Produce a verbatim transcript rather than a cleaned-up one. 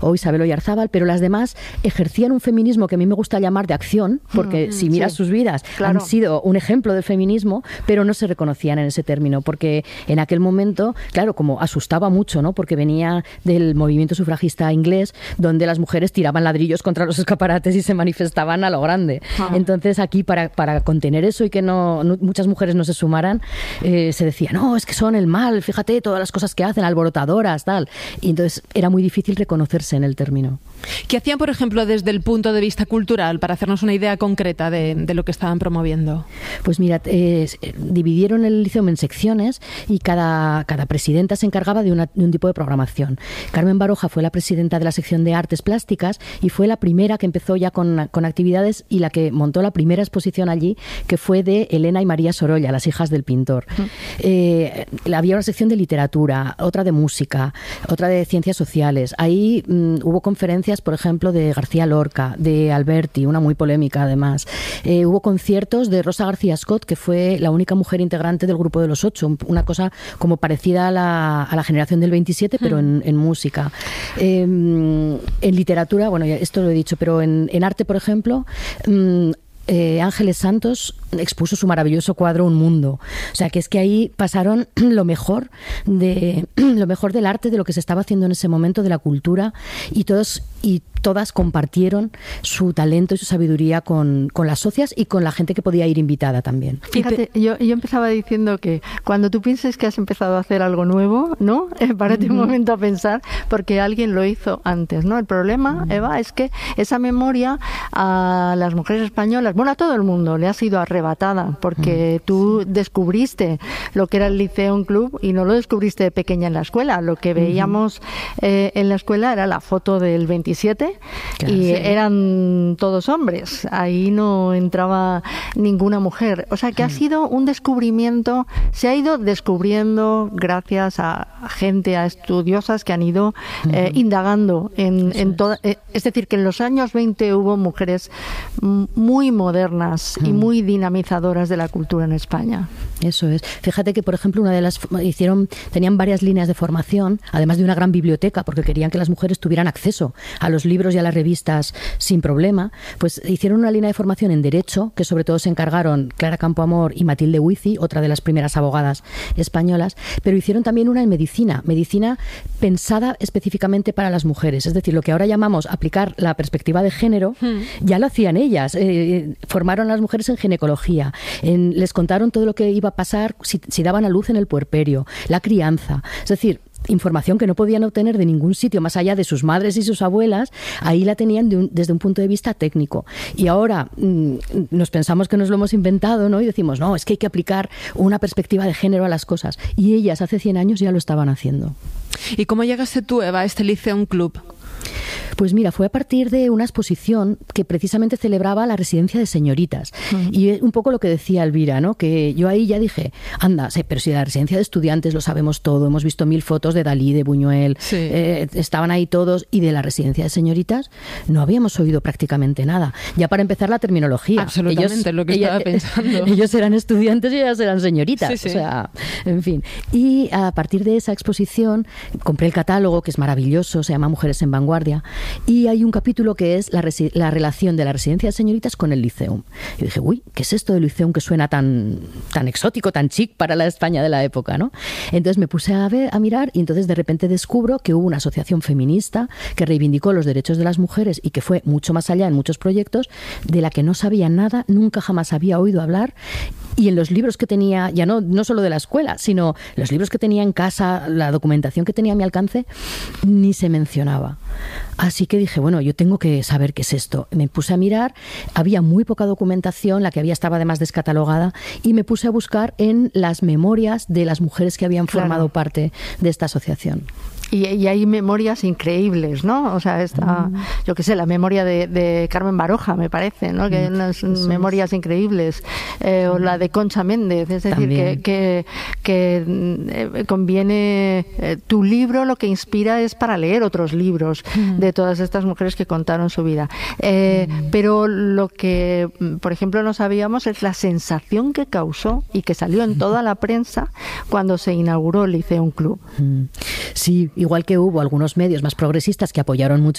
o Isabel Oyarzábal, pero las demás ejercían un feminismo que a mí me gusta llamar de acción, porque mm, si miras sí, sus vidas, claro, han sido un ejemplo del feminismo, pero no se reconocían en ese término, porque en aquel momento, claro, como asustaba mucho, ¿no? Porque venía del movimiento sufragista inglés, donde las mujeres tiraban ladrillos contra los escaparates y se manifestaban a lo grande. Ah. Entonces aquí, para, para contener eso y que no, no muchas mujeres no se sumaran, eh, se decía, no, es que son el mal, fíjate todas las cosas que hacen, alborotadoras, tal. Y entonces era muy difícil reconocerse en el término. ¿Qué hacían, por ejemplo, desde el punto de vista cultural, para hacernos una idea concreta de, de lo que estaban promoviendo? Pues mira, eh, dividieron el liceo en secciones y cada, cada presidenta se encargaba de, una, de un tipo de programación. Carmen Baroja fue la presidenta de la sección de artes plásticas y fue la primera que empezó ya con, con actividades y la que montó la primera exposición allí, que fue de Elena y María Sorolla, las hijas del pintor. Uh-huh. Eh, había una sección de literatura, otra de música, otra de ciencias sociales. Ahí mm, hubo conferencias, por ejemplo, de García Lorca, de Alberti, una muy polémica además. Eh, hubo conciertos de Rosa García Scott, que fue la única mujer integrante del grupo de los ocho, una cosa como parecida a la, a la generación del veintisiete, pero en, en música. Eh, en literatura, bueno, ya esto lo he dicho, pero en, en arte, por ejemplo, mmm, Eh, Ángeles Santos expuso su maravilloso cuadro Un Mundo. O sea, que es que ahí pasaron lo mejor de lo mejor del arte, de lo que se estaba haciendo en ese momento, de la cultura, y todos y todas compartieron su talento y su sabiduría con, con las socias y con la gente que podía ir invitada también. Fíjate, yo, yo empezaba diciendo que cuando tú pienses que has empezado a hacer algo nuevo, ¿no? Eh, párate un momento a pensar, porque alguien lo hizo antes, ¿no? El problema, Eva, es que esa memoria a las mujeres españolas, bueno, a todo el mundo, le ha sido arrebatada, porque tú descubriste lo que era el Liceum Club y no lo descubriste de pequeña en la escuela. Lo que veíamos eh, en la escuela era la foto del veintisiete, claro, y sí, eran todos hombres. Ahí no entraba ninguna mujer. O sea que ha sido un descubrimiento, se ha ido descubriendo gracias a gente, a estudiosas que han ido eh, indagando en, en toda. Eh, es decir, que en los años veinte hubo mujeres muy modernas y muy dinamizadoras de la cultura en España. Eso es. Fíjate que, por ejemplo, una de las hicieron tenían varias líneas de formación, además de una gran biblioteca, porque querían que las mujeres tuvieran acceso a los libros y a las revistas sin problema. Pues hicieron una línea de formación en Derecho, que sobre todo se encargaron Clara Campoamor y Matilde Huici, otra de las primeras abogadas españolas, pero hicieron también una en Medicina, medicina pensada específicamente para las mujeres. Es decir, lo que ahora llamamos aplicar la perspectiva de género, hmm. ya lo hacían ellas. Eh, formaron a las mujeres en ginecología, en, les contaron todo lo que iba a pasar si, si daban a luz en el puerperio, la crianza. Es decir, información que no podían obtener de ningún sitio más allá de sus madres y sus abuelas, ahí la tenían de un, desde un punto de vista técnico. Y ahora mmm, nos pensamos que nos lo hemos inventado, ¿no? Y decimos, no, es que hay que aplicar una perspectiva de género a las cosas. Y ellas hace cien años ya lo estaban haciendo. ¿Y cómo llegaste tú, Eva, a este Liceum Club? Pues mira, fue a partir de una exposición que precisamente celebraba la residencia de señoritas. Uh-huh. Y un poco lo que decía Elvira, ¿no? Que yo ahí ya dije, anda, sí, pero si la residencia de estudiantes lo sabemos todo, hemos visto mil fotos de Dalí, de Buñuel, sí. eh, estaban ahí todos, y de la residencia de señoritas no habíamos oído prácticamente nada. Ya para empezar, la terminología. Absolutamente, ellos, lo que ella, estaba pensando. Ellos eran estudiantes y ellas eran señoritas. Sí, sí. O sea, en fin. Y a partir de esa exposición compré el catálogo, que es maravilloso, se llama Mujeres en Vanguardia, y hay un capítulo que es la, resi- la relación de la residencia de señoritas con el Liceum. Y dije, uy, ¿qué es esto del Liceum que suena tan, tan exótico, tan chic para la España de la época, ¿no? Entonces me puse a ver, a mirar, y entonces de repente descubro que hubo una asociación feminista que reivindicó los derechos de las mujeres y que fue mucho más allá en muchos proyectos, de la que no sabía nada, nunca jamás había oído hablar. Y en los libros que tenía, ya no, no solo de la escuela, sino los libros que tenía en casa, la documentación que tenía a mi alcance, ni se mencionaba. Así que dije, bueno, yo tengo que saber qué es esto. Me puse a mirar, había muy poca documentación, la que había estaba además descatalogada, y me puse a buscar en las memorias de las mujeres que habían claro. formado parte de esta asociación. Y, y hay memorias increíbles, ¿no? O sea, está, mm. yo qué sé, la memoria de, de Carmen Baroja, me parece, ¿no? Que hay unas Eso memorias es. increíbles. Eh, o la de Concha Méndez. Es decir, que, que, que eh, conviene... Eh, tu libro lo que inspira es para leer otros libros mm. de todas estas mujeres que contaron su vida. Eh, mm. Pero lo que, por ejemplo, no sabíamos es la sensación que causó y que salió en toda la prensa cuando se inauguró el Liceum Club. Mm. Sí, igual que hubo algunos medios más progresistas que apoyaron mucho